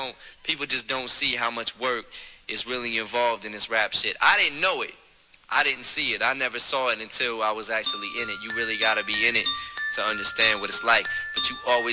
people just don't see how much work is really involved in this rap shit. I didn't know it. I didn't see it. I never saw it until I was actually in it. You really gotta be in it to understand what it's like. But you always